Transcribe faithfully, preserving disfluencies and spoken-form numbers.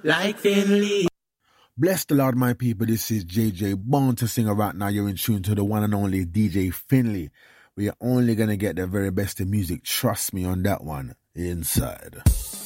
like Finley. Bless the Lord, my people. This is J J, born to sing right now. You're in tune to the one and only D J Finley. We're only going to get the very best of music. Trust me on that one. Inside.